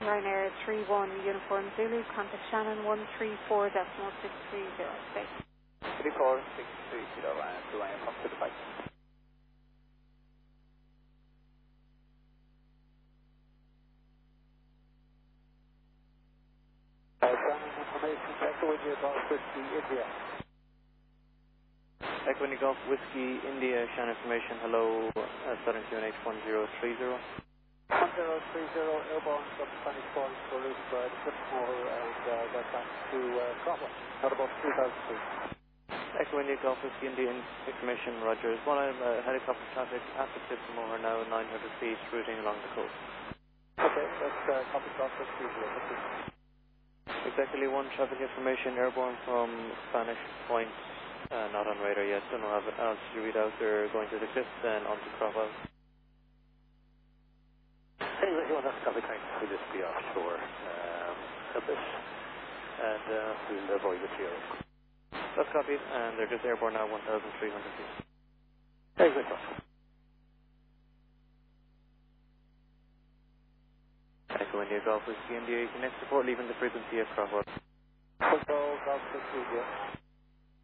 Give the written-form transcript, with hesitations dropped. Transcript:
Ryanair 31 Uniform Zulu, contact Shannon 134.630, space. 34630, Ryan 2 AM up to the bike. Information, Echo India Golf Whiskey India. Echo India Golf Whiskey India, Shannon information, hello, Southern QNH 1030. 1030, airborne from Spanish Falls for Lisbon, Clipmore, and got back to Cromwell at about 3,000 feet. Echo India Golf Whiskey India information, Rogers. One helicopter traffic at the Clipmore now 900 feet, routing along the coast. Okay, that's copy Golf Whiskey India. Exactly one traffic information, airborne from Spanish Point, not on radar yet, don't have an altitude readout, they're going to the cliffs and onto Cromwell. Anyway, well, that's copy, thanks. We'll just be offshore a bit, and we'll avoid the field. That's copied, and they're just airborne now 1,300 feet. Very good. Echo India Golf Whiskey India, you can next report leaving the frequency of Cromwell. Control Golf Whiskey India.